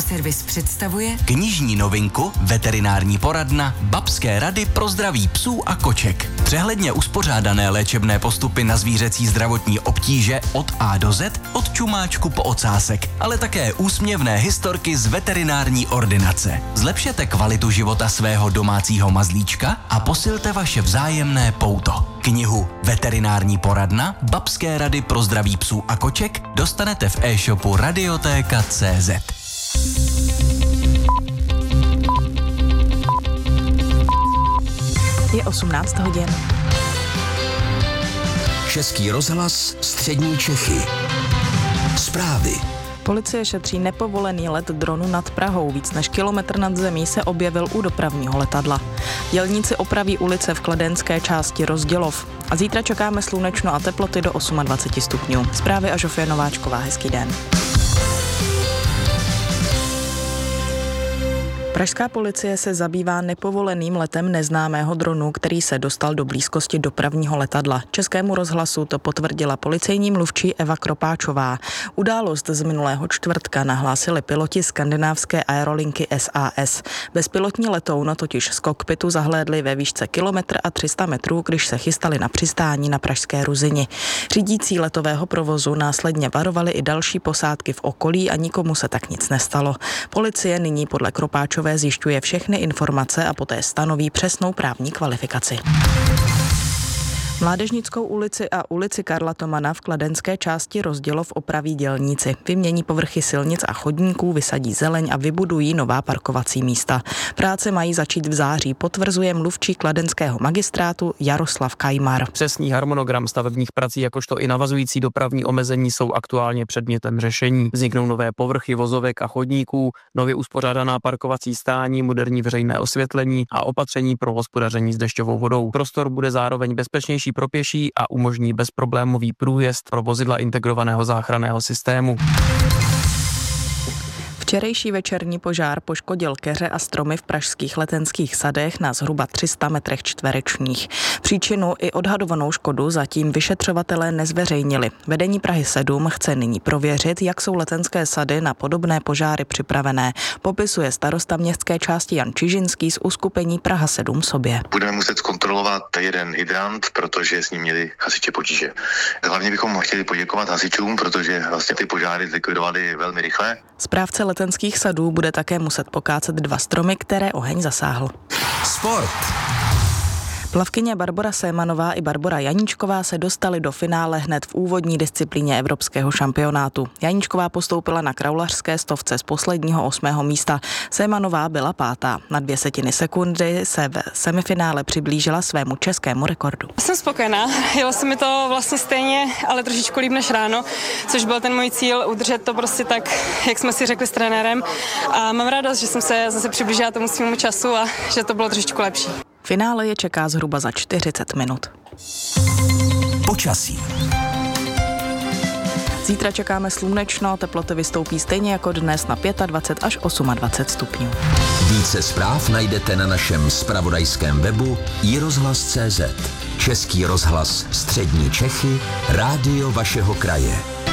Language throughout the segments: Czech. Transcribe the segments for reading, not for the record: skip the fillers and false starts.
Agroservice představuje knižní novinku Veterinární poradna Babské rady pro zdraví psů a koček. Přehledně uspořádané léčebné postupy na zvířecí zdravotní obtíže od A do Z, od čumáčku po ocásek, ale také úsměvné historky z veterinární ordinace. Zlepšete kvalitu života svého domácího mazlíčka a posilte vaše vzájemné pouto. Knihu Veterinární poradna Babské rady pro zdraví psů a koček dostanete v e-shopu Radiotéka.cz. Je 18 hodin. Český rozhlas, střední Čechy. Zprávy. Policie šetří nepovolený let dronu nad Prahou. Víc než kilometr nad zemí se objevil u dopravního letadla. Dělníci opraví ulice v kladenské části Rozdělov. A zítra čekáme slunečno a teploty do 28 stupňů. Zprávy a Žofie Nováčková. Hezký den. Pražská policie se zabývá nepovoleným letem neznámého dronu, který se dostal do blízkosti dopravního letadla. Českému rozhlasu to potvrdila policejní mluvčí Eva Kropáčová. Událost z minulého čtvrtka nahlásili piloti skandinávské aerolinky SAS. Bezpilotní letoun totiž z kokpitu zahlédli ve výšce 1,3 metrů, když se chystali na přistání na pražské Ruzyni. Řídící letového provozu následně varovali i další posádky v okolí a nikomu se tak nic nestalo. Policie nyní podle Kropáčové zjišťuje všechny informace a poté stanoví přesnou právní kvalifikaci. Mládežnickou ulici a ulici Karla Tomana v kladenské části Rozdělov opraví dělníci. Vymění povrchy silnic a chodníků, vysadí zeleň a vybudují nová parkovací místa. Práce mají začít v září, potvrzuje mluvčí kladenského magistrátu Jaroslav Kajmar. Přesný harmonogram stavebních prací, jakožto i navazující dopravní omezení jsou aktuálně předmětem řešení. Vzniknou nové povrchy vozovek a chodníků, nově uspořádaná parkovací stání, moderní veřejné osvětlení a opatření pro hospodaření s dešťovou vodou. Prostor bude zároveň bezpečnější pro pěší a umožní bezproblémový průjezd pro vozidla integrovaného záchranného systému. Včerejší večerní požár poškodil keře a stromy v pražských Letenských sadech na zhruba 300 metrech čtverečních. Příčinu i odhadovanou škodu zatím vyšetřovatelé nezveřejnili. Vedení Prahy 7 chce nyní prověřit, jak jsou Letenské sady na podobné požáry připravené. Popisuje starosta městské části Jan Čižinský z uskupení Praha 7 sobě. Budeme muset zkontrolovat jeden hydrant, protože s ním měli hasiči potíže. Hlavně bychom chtěli poděkovat hasičům, protože vlastně ty požáry zlikvidovali velmi rychle. Správce Letenských sadů bude také muset pokácet 2 stromy, které oheň zasáhl. Sport. Plavkyně Barbora Sémanová i Barbora Janíčková se dostaly do finále hned v úvodní disciplíně evropského šampionátu. Janíčková postoupila na kraulařské stovce z posledního 8. místa. Sémanová byla 5. Na 0,2 sekundy se v semifinále přiblížila svému českému rekordu. Jsem spokojená, jelo se mi to vlastně stejně, ale trošičku líp než ráno, což byl ten můj cíl, udržet to prostě tak, jak jsme si řekli s trenérem. A mám radost, že jsem se zase přiblížila tomu svému času a že to bylo trošičku lepší. Finále je čeká zhruba za 40 minut. Počasí. Zítra čekáme slunečno, teploty vystoupí stejně jako dnes na 25 až 28 stupňů. Více zpráv najdete na našem zpravodajském webu iRozhlas.cz. Český rozhlas, střední Čechy, rádio vašeho kraje.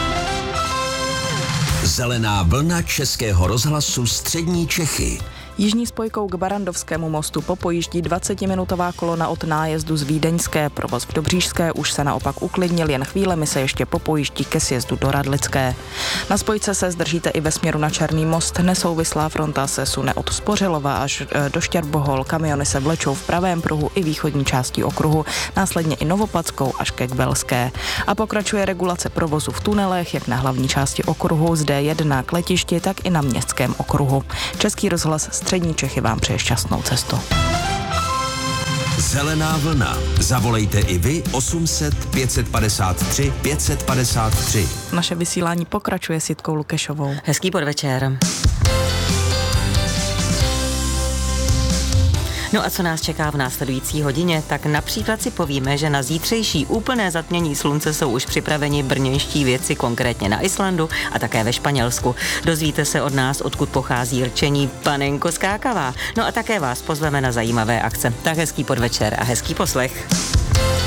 Zelená vlna Českého rozhlasu, střední Čechy. Jižní spojkou k Barandovskému mostu popojíždí 20-minutová kolona od nájezdu z Vídeňské. Provoz v Dobříšské už se naopak uklidnil, jen chvílemi se ještě popojíždí ke sjezdu do Radlické. Na spojce se zdržíte i ve směru na Černý most. Nesouvislá fronta se sune od Spořilova až do Štěrbohol. Kamiony se vlečou v pravém pruhu i východní části okruhu, následně i Novopadskou až ke Kbelské. A pokračuje regulace provozu v tunelech, jak na hlavní části okruhu, zde D1 k letišti, tak i na městském okruhu. Český rozhlas střední Čechy vám přeje šťastnou cestu. Zelená vlna. Zavolejte i vy 800 553 553. Naše vysílání pokračuje s Jitkou Lukešovou. Hezký podvečer. No a co nás čeká v následující hodině? Tak například si povíme, že na zítřejší úplné zatmění slunce jsou už připraveni brněnští vědci, konkrétně na Islandu a také ve Španělsku. Dozvíte se od nás, odkud pochází rčení Panenko skákavá. No a také vás pozveme na zajímavé akce. Tak hezký podvečer a hezký poslech.